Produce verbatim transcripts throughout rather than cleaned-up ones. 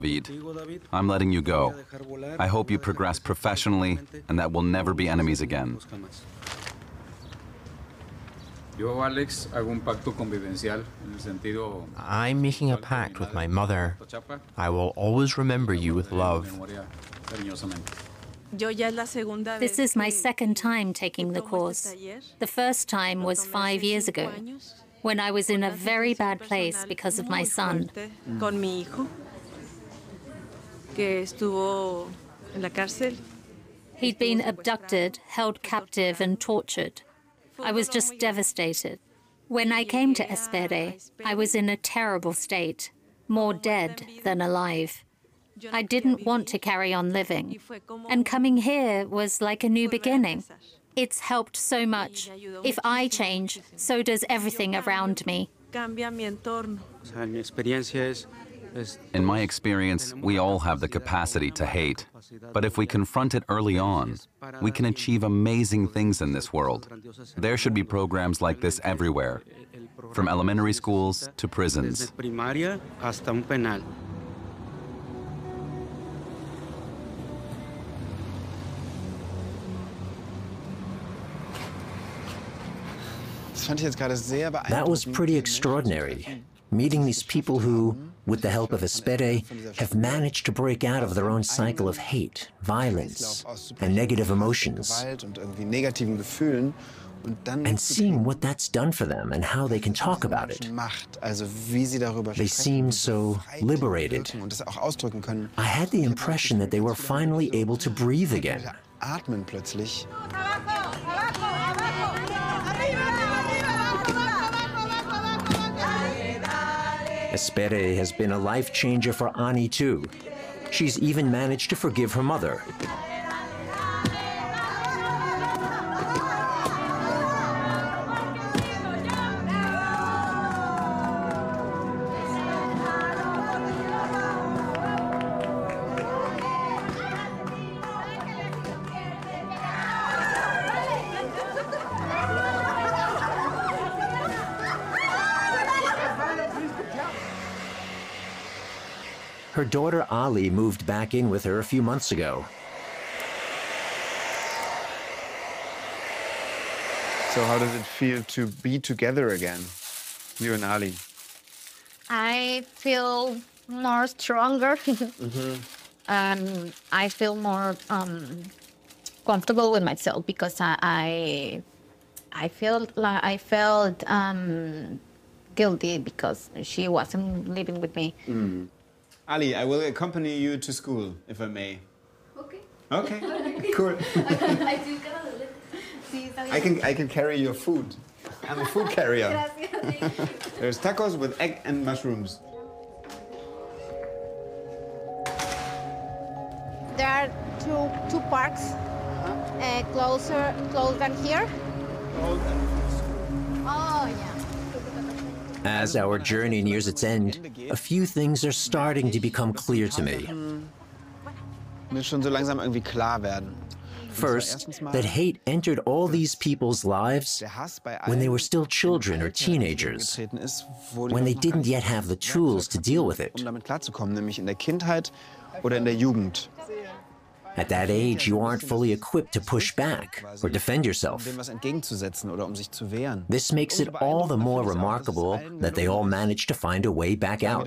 David, I'm letting you go. I hope you progress professionally and that we'll never be enemies again. I'm making a pact with my mother. I will always remember you with love. This is my second time taking the course. The first time was five years ago, when I was in a very bad place because of my son. He'd been abducted, held captive, and tortured. I was just devastated. When I came to Espere, I was in a terrible state, more dead than alive. I didn't want to carry on living, and coming here was like a new beginning. It's helped so much. If I change, so does everything around me. In my experience, we all have the capacity to hate. But if we confront it early on, we can achieve amazing things in this world. There should be programs like this everywhere, from elementary schools to prisons. That was pretty extraordinary, meeting these people who, with the help of Espere, have managed to break out of their own cycle of hate, violence, and negative emotions, and seeing what that's done for them and how they can talk about it. They seemed so liberated. I had the impression that they were finally able to breathe again. Espere has been a life changer for Ani too. She's even managed to forgive her mother. Her daughter Ali moved back in with her a few months ago. So how does it feel to be together again, you and Ali? I feel more stronger. Mm-hmm. um, I feel more um, comfortable with myself because I, I, I felt like I felt um, guilty because she wasn't living with me. Mm. Ali, I will accompany you to school, if I may. Okay. Okay, cool. I can, I can carry your food. I'm a food carrier. There's tacos with egg and mushrooms. There are two, two parks uh, closer, closer than here. Oh, yeah. As our journey nears its end, a few things are starting to become clear to me. First, that hate entered all these people's lives when they were still children or teenagers, when they didn't yet have the tools to deal with it. At that age, you aren't fully equipped to push back or defend yourself. This makes it all the more remarkable that they all managed to find a way back out.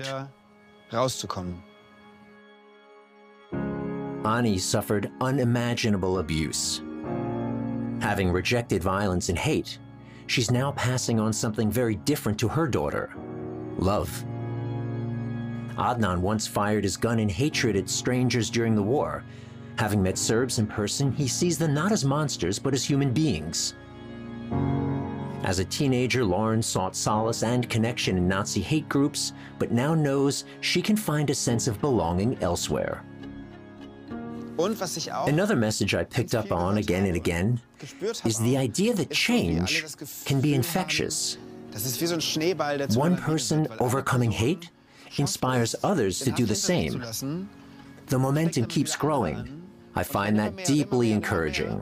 Ani suffered unimaginable abuse. Having rejected violence and hate, she's now passing on something very different to her daughter: love. Adnan once fired his gun in hatred at strangers during the war. Having met Serbs in person, he sees them not as monsters, but as human beings. As a teenager, Lauren sought solace and connection in Nazi hate groups, but now knows she can find a sense of belonging elsewhere. Another message I picked up on again and again is the idea that change can be infectious. One person overcoming hate inspires others to do the same. The momentum keeps growing. I find that deeply encouraging.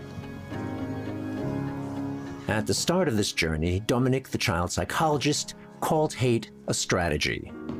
At the start of this journey, Dominic, the child psychologist, called hate a strategy.